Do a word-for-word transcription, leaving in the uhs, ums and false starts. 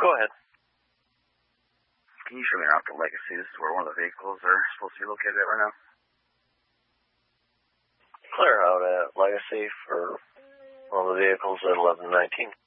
Go ahead. Can you show me around to Legacy? This is where one of the vehicles are supposed to be located at right now. Clear out at Legacy for one of the vehicles at eleven nineteen.